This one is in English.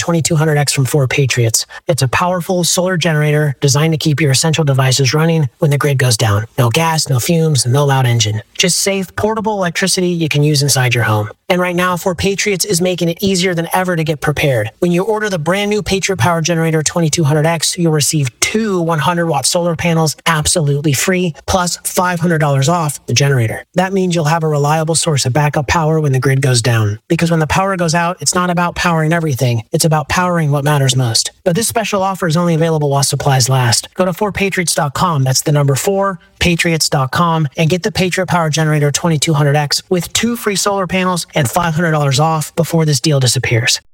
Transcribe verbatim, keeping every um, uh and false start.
twenty-two hundred X from four Patriots. It's a powerful solar generator designed to keep your essential devices running when the grid goes down. No gas, no fumes, no loud engine. Just safe, portable electricity you can use inside your home. And right now, four Patriots is making it easier than ever to get prepared. When you order the brand new Patriot Power Generator twenty-two hundred X, you'll receive two one hundred watt solar panels absolutely free, plus five hundred dollars off the generator. That means you'll have a reliable source of backup power when the grid goes down. Because when the power goes out, it's not about powering everything. It's about powering what matters most. But this special offer is only available while supplies last. Go to four patriots dot com. That's the number four patriots dot com and get the Patriot Power Generator twenty-two hundred X with two free solar panels and five hundred dollars off before this deal disappears.